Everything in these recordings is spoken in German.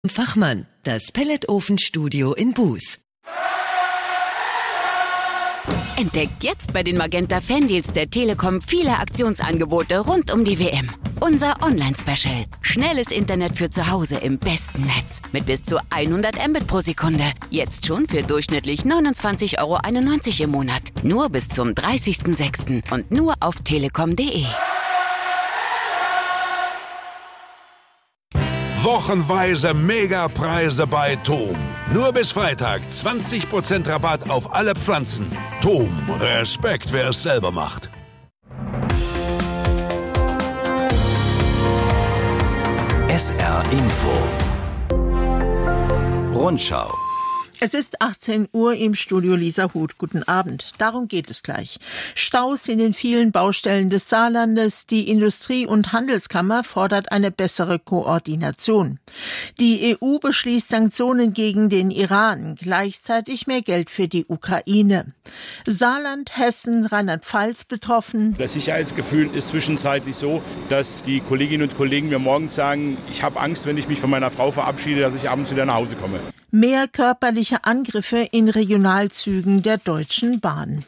Fachmann, das Pelletofenstudio in Buß. Entdeckt jetzt bei den Magenta Fandeals der Telekom viele Aktionsangebote rund um die WM. Unser Online-Special. Schnelles Internet für zu Hause im besten Netz. Mit bis zu 100 Mbit pro Sekunde. Jetzt schon für durchschnittlich 29,91 € im Monat. Nur bis zum 30.06. und nur auf telekom.de. Wochenweise Megapreise bei TOM. Nur bis Freitag 20% Rabatt auf alle Pflanzen. TOM, Respekt, wer es selber macht. SR Info. Rundschau. Es ist 18 Uhr im Studio Lisa Huth. Guten Abend. Darum geht es gleich. Staus in den vielen Baustellen des Saarlandes. Die Industrie- und Handelskammer fordert eine bessere Koordination. Die EU beschließt Sanktionen gegen den Iran. Gleichzeitig mehr Geld für die Ukraine. Saarland, Hessen, Rheinland-Pfalz betroffen. Das Sicherheitsgefühl ist zwischenzeitlich so, dass die Kolleginnen und Kollegen mir morgens sagen, ich habe Angst, wenn ich mich von meiner Frau verabschiede, dass ich abends wieder nach Hause komme. Mehr körperliche Angriffe in Regionalzügen der Deutschen Bahn.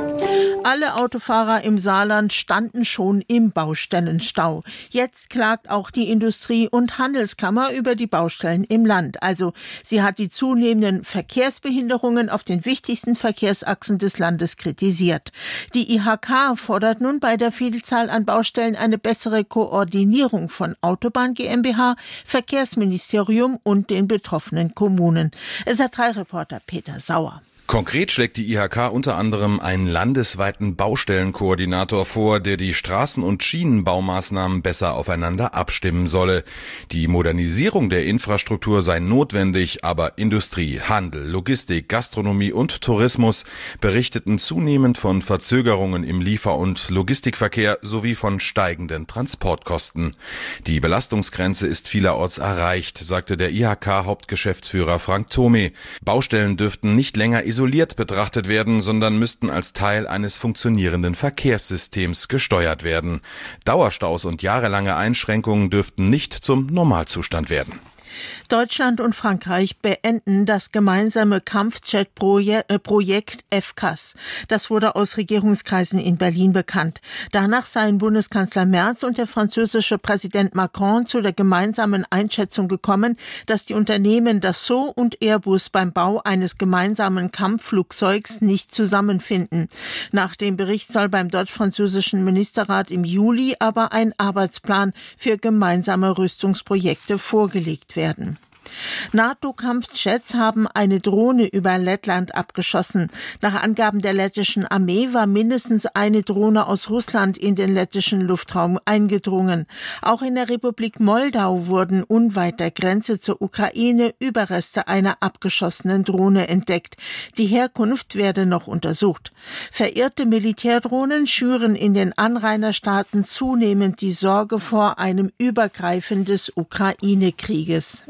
Alle Autofahrer im Saarland standen schon im Baustellenstau. Jetzt klagt auch die Industrie- und Handelskammer über die Baustellen im Land. Also sie hat die zunehmenden Verkehrsbehinderungen auf den wichtigsten Verkehrsachsen des Landes kritisiert. Die IHK fordert nun bei der Vielzahl an Baustellen eine bessere Koordinierung von Autobahn GmbH, Verkehrsministerium und den betroffenen Kommunen. SR3-Reporter Peter Sauer. Konkret schlägt die IHK unter anderem einen landesweiten Baustellenkoordinator vor, der die Straßen- und Schienenbaumaßnahmen besser aufeinander abstimmen solle. Die Modernisierung der Infrastruktur sei notwendig, aber Industrie, Handel, Logistik, Gastronomie und Tourismus berichteten zunehmend von Verzögerungen im Liefer- und Logistikverkehr sowie von steigenden Transportkosten. Die Belastungsgrenze ist vielerorts erreicht, sagte der IHK-Hauptgeschäftsführer Frank Thome. Baustellen dürften nicht länger isoliert betrachtet werden, sondern müssten als Teil eines funktionierenden Verkehrssystems gesteuert werden. Dauerstaus und jahrelange Einschränkungen dürften nicht zum Normalzustand werden. Deutschland und Frankreich beenden das gemeinsame Kampfjet-Projekt FCAS. Das wurde aus Regierungskreisen in Berlin bekannt. Danach seien Bundeskanzler Merz und der französische Präsident Macron zu der gemeinsamen Einschätzung gekommen, dass die Unternehmen Dassault und Airbus beim Bau eines gemeinsamen Kampfflugzeugs nicht zusammenfinden. Nach dem Bericht soll beim deutsch-französischen Ministerrat im Juli aber ein Arbeitsplan für gemeinsame Rüstungsprojekte vorgelegt werden. NATO-Kampfjets haben eine Drohne über Lettland abgeschossen. Nach Angaben der lettischen Armee war mindestens eine Drohne aus Russland in den lettischen Luftraum eingedrungen. Auch in der Republik Moldau wurden unweit der Grenze zur Ukraine Überreste einer abgeschossenen Drohne entdeckt. Die Herkunft werde noch untersucht. Verirrte Militärdrohnen schüren in den Anrainerstaaten zunehmend die Sorge vor einem Übergreifen des Ukraine-Krieges.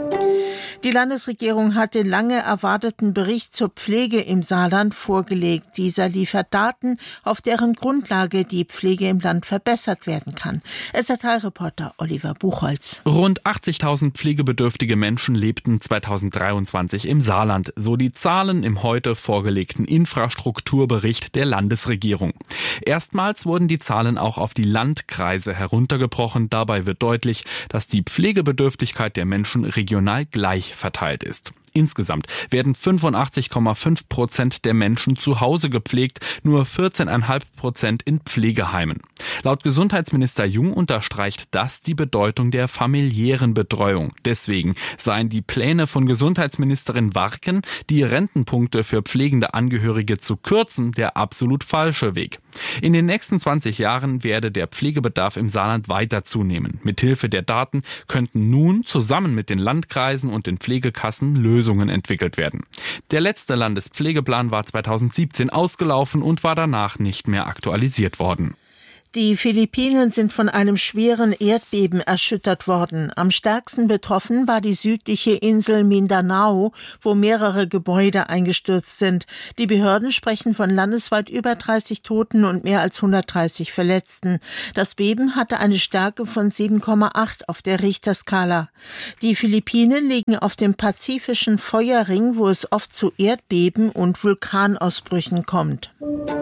Die Landesregierung hat den lange erwarteten Bericht zur Pflege im Saarland vorgelegt. Dieser liefert Daten, auf deren Grundlage die Pflege im Land verbessert werden kann. SR3-Reporter Oliver Buchholz. Rund 80.000 pflegebedürftige Menschen lebten 2023 im Saarland, so die Zahlen im heute vorgelegten Infrastrukturbericht der Landesregierung. Erstmals wurden die Zahlen auch auf die Landkreise heruntergebrochen. Dabei wird deutlich, dass die Pflegebedürftigkeit der Menschen regional gleich verteilt ist. Insgesamt werden 85,5% der Menschen zu Hause gepflegt, nur 14,5% in Pflegeheimen. Laut Gesundheitsminister Jung unterstreicht das die Bedeutung der familiären Betreuung. Deswegen seien die Pläne von Gesundheitsministerin Warken, die Rentenpunkte für pflegende Angehörige zu kürzen, der absolut falsche Weg. In den nächsten 20 Jahren werde der Pflegebedarf im Saarland weiter zunehmen. Mithilfe der Daten könnten nun zusammen mit den Landkreisen und den Pflegekassen Lösungen entwickelt werden. Der letzte Landespflegeplan war 2017 ausgelaufen und war danach nicht mehr aktualisiert worden. Die Philippinen sind von einem schweren Erdbeben erschüttert worden. Am stärksten betroffen war die südliche Insel Mindanao, wo mehrere Gebäude eingestürzt sind. Die Behörden sprechen von landesweit über 30 Toten und mehr als 130 Verletzten. Das Beben hatte eine Stärke von 7,8 auf der Richterskala. Die Philippinen liegen auf dem pazifischen Feuerring, wo es oft zu Erdbeben und Vulkanausbrüchen kommt.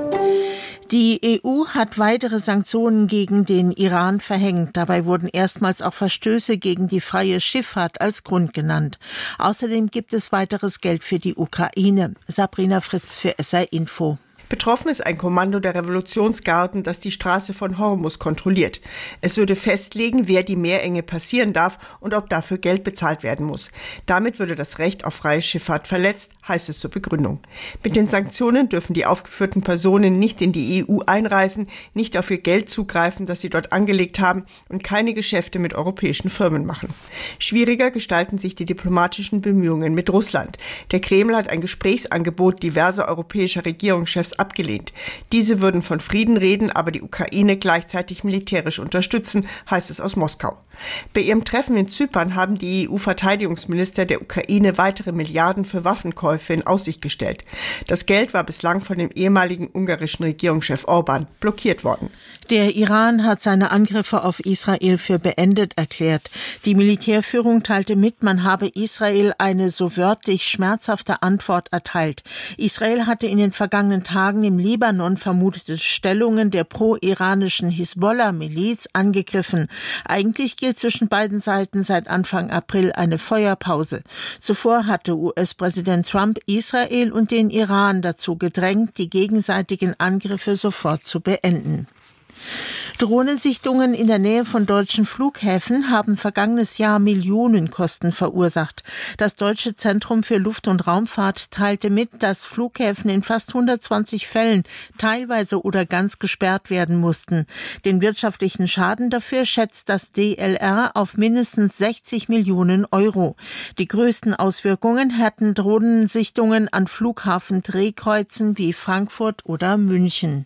Die EU hat weitere Sanktionen gegen den Iran verhängt. Dabei wurden erstmals auch Verstöße gegen die freie Schifffahrt als Grund genannt. Außerdem gibt es weiteres Geld für die Ukraine. Sabrina Fritz für SR Info. Betroffen ist ein Kommando der Revolutionsgarden, das die Straße von Hormuz kontrolliert. Es würde festlegen, wer die Meerenge passieren darf und ob dafür Geld bezahlt werden muss. Damit würde das Recht auf freie Schifffahrt verletzt, heißt es zur Begründung. Mit den Sanktionen dürfen die aufgeführten Personen nicht in die EU einreisen, nicht auf ihr Geld zugreifen, das sie dort angelegt haben und keine Geschäfte mit europäischen Firmen machen. Schwieriger gestalten sich die diplomatischen Bemühungen mit Russland. Der Kreml hat ein Gesprächsangebot diverser europäischer Regierungschefs abgelehnt. Diese würden von Frieden reden, aber die Ukraine gleichzeitig militärisch unterstützen, heißt es aus Moskau. Bei ihrem Treffen in Zypern haben die EU-Verteidigungsminister der Ukraine weitere Milliarden für Waffenkäufe in Aussicht gestellt. Das Geld war bislang von dem ehemaligen ungarischen Regierungschef Orban blockiert worden. Der Iran hat seine Angriffe auf Israel für beendet erklärt. Die Militärführung teilte mit, man habe Israel eine so wörtlich schmerzhafte Antwort erteilt. Israel hatte in den vergangenen Tagen im Libanon vermutete Stellungen der pro-iranischen Hisbollah-Miliz angegriffen. Eigentlich gilt zwischen beiden Seiten seit Anfang April eine Feuerpause. Zuvor hatte US-Präsident Trump Israel und den Iran dazu gedrängt, die gegenseitigen Angriffe sofort zu beenden. Drohnensichtungen in der Nähe von deutschen Flughäfen haben vergangenes Jahr Millionenkosten verursacht. Das Deutsche Zentrum für Luft- und Raumfahrt teilte mit, dass Flughäfen in fast 120 Fällen teilweise oder ganz gesperrt werden mussten. Den wirtschaftlichen Schaden dafür schätzt das DLR auf mindestens 60 Millionen Euro. Die größten Auswirkungen hätten Drohnensichtungen an Flughafendrehkreuzen wie Frankfurt oder München.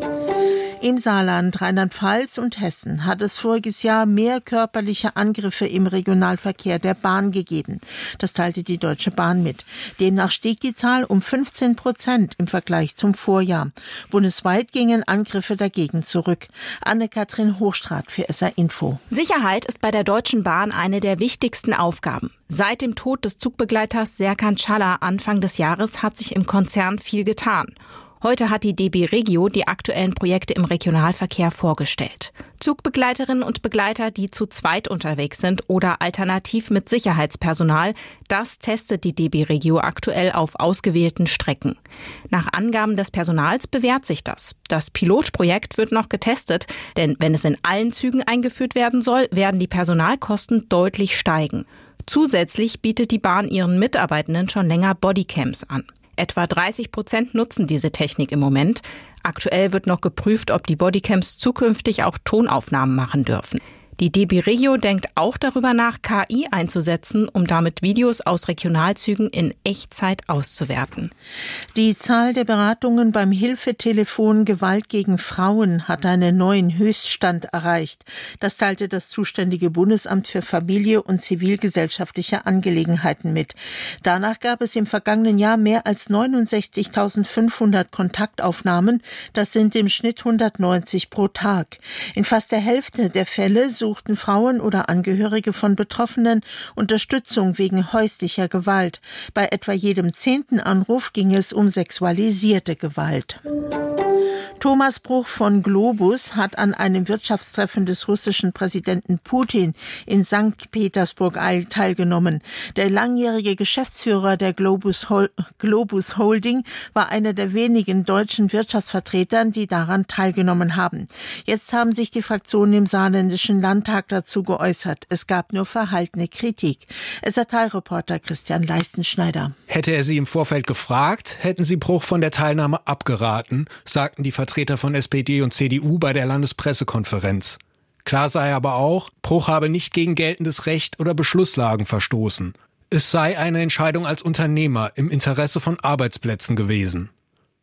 Im Saarland, Rheinland-Pfalz und Hessen hat es voriges Jahr mehr körperliche Angriffe im Regionalverkehr der Bahn gegeben. Das teilte die Deutsche Bahn mit. Demnach stieg die Zahl um 15% im Vergleich zum Vorjahr. Bundesweit gingen Angriffe dagegen zurück. Anne-Kathrin Hochstraat für SR Info. Sicherheit ist bei der Deutschen Bahn eine der wichtigsten Aufgaben. Seit dem Tod des Zugbegleiters Serkan Çağlar Anfang des Jahres hat sich im Konzern viel getan. Heute hat die DB Regio die aktuellen Projekte im Regionalverkehr vorgestellt. Zugbegleiterinnen und Begleiter, die zu zweit unterwegs sind oder alternativ mit Sicherheitspersonal, das testet die DB Regio aktuell auf ausgewählten Strecken. Nach Angaben des Personals bewährt sich das. Das Pilotprojekt wird noch getestet, denn wenn es in allen Zügen eingeführt werden soll, werden die Personalkosten deutlich steigen. Zusätzlich bietet die Bahn ihren Mitarbeitenden schon länger Bodycams an. Etwa 30% nutzen diese Technik im Moment. Aktuell wird noch geprüft, ob die Bodycams zukünftig auch Tonaufnahmen machen dürfen. Die DB Regio denkt auch darüber nach, KI einzusetzen, um damit Videos aus Regionalzügen in Echtzeit auszuwerten. Die Zahl der Beratungen beim Hilfetelefon Gewalt gegen Frauen hat einen neuen Höchststand erreicht. Das teilte das zuständige Bundesamt für Familie und zivilgesellschaftliche Angelegenheiten mit. Danach gab es im vergangenen Jahr mehr als 69.500 Kontaktaufnahmen. Das sind im Schnitt 190 pro Tag. In fast der Hälfte der Fälle suchten Frauen oder Angehörige von Betroffenen Unterstützung wegen häuslicher Gewalt. Bei etwa jedem 10. Anruf ging es um sexualisierte Gewalt. Thomas Bruch von Globus hat an einem Wirtschaftstreffen des russischen Präsidenten Putin in St. Petersburg teilgenommen. Der langjährige Geschäftsführer der Globus Holding war einer der wenigen deutschen Wirtschaftsvertretern, die daran teilgenommen haben. Jetzt haben sich die Fraktionen im saarländischen Landtag dazu geäußert. Es gab nur verhaltene Kritik. SR-Reporter Christian Leistenschneider. Hätte er sie im Vorfeld gefragt, hätten sie Bruch von der Teilnahme abgeraten, sagten die Vertreter von SPD und CDU bei der Landespressekonferenz. Klar sei aber auch, Bruch habe nicht gegen geltendes Recht oder Beschlusslagen verstoßen. Es sei eine Entscheidung als Unternehmer im Interesse von Arbeitsplätzen gewesen.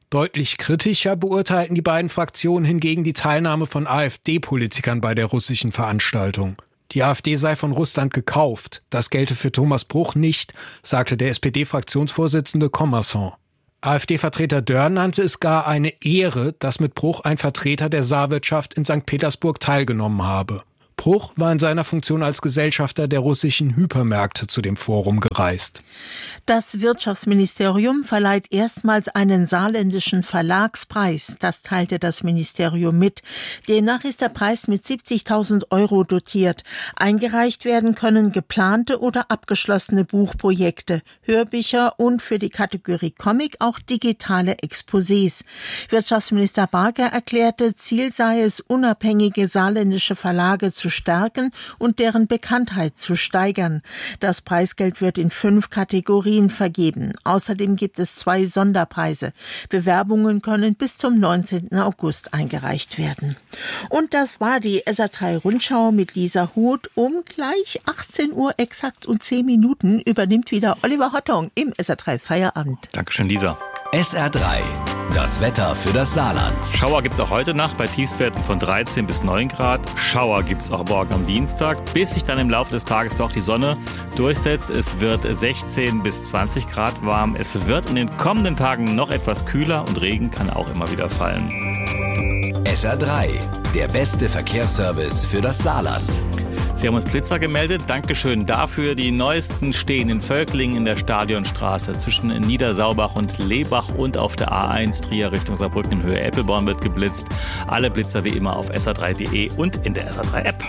Deutlich kritischer beurteilten die beiden Fraktionen hingegen die Teilnahme von AfD-Politikern bei der russischen Veranstaltung. Die AfD sei von Russland gekauft. Das gelte für Thomas Bruch nicht, sagte der SPD-Fraktionsvorsitzende Commerson. AfD-Vertreter Dörr nannte es gar eine Ehre, dass mit Bruch ein Vertreter der Saarwirtschaft in St. Petersburg teilgenommen habe. Bruch war in seiner Funktion als Gesellschafter der russischen Hypermärkte zu dem Forum gereist. Das Wirtschaftsministerium verleiht erstmals einen saarländischen Verlagspreis. Das teilte das Ministerium mit. Demnach ist der Preis mit 70.000 € dotiert. Eingereicht werden können geplante oder abgeschlossene Buchprojekte, Hörbücher und für die Kategorie Comic auch digitale Exposés. Wirtschaftsminister Barger erklärte, Ziel sei es, unabhängige saarländische Verlage zu stärken und deren Bekanntheit zu steigern. Das Preisgeld wird in 5 Kategorien vergeben. Außerdem gibt es 2 Sonderpreise. Bewerbungen können bis zum 19. August eingereicht werden. Und das war die SR3 Rundschau mit Lisa Huth. Um gleich 18 Uhr exakt und 10 Minuten übernimmt wieder Oliver Hottong im SR3 Feierabend. Dankeschön, Lisa. SR3, das Wetter für das Saarland. Schauer gibt's auch heute Nacht bei Tiefstwerten von 13 bis 9 Grad. Schauer gibt's auch morgen am Dienstag, bis sich dann im Laufe des Tages doch die Sonne durchsetzt. Es wird 16 bis 20 Grad warm. Es wird in den kommenden Tagen noch etwas kühler und Regen kann auch immer wieder fallen. SR3, der beste Verkehrsservice für das Saarland. Sie haben uns Blitzer gemeldet. Dankeschön dafür. Die neuesten stehen in Völklingen in der Stadionstraße zwischen Niedersaubach und Lebach und auf der A1 Trier Richtung Saarbrücken in Höhe Eppelborn wird geblitzt. Alle Blitzer wie immer auf sr3.de und in der SR3-App.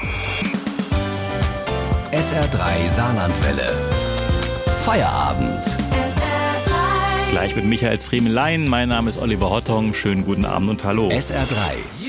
SR3 Saarlandwelle. Feierabend. Gleich mit Michael Friemelein. Mein Name ist Oliver Hottong. Schönen guten Abend und hallo. SR3.